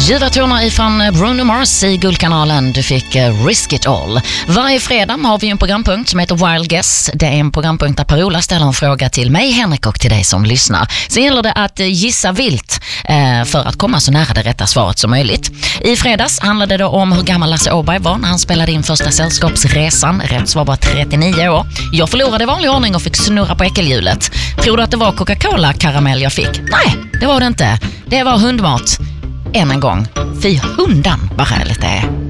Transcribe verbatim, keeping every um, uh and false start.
Ljuva toner ifrån Bruno Mars i Guldkanalen. Du fick Risk It All. Varje fredag har vi en programpunkt som heter Wild Guess. Det är en programpunkt där Per-Ola ställer en fråga till mig, Henrik, och till dig som lyssnar. Sen gäller det att gissa vilt eh, för att komma så nära det rätta svaret som möjligt. I fredags handlade det om hur gammal Lasse Åberg var när han spelade in första sällskapsresan. Rätt svar var trettionio år. Jag förlorade i vanlig ordning och fick snurra på äckelhjulet. Tror du att det var Coca-Cola-karamell jag fick? Nej, det var det inte. Det var hundmat. Än en gång. Fy hundan vad härligt det är.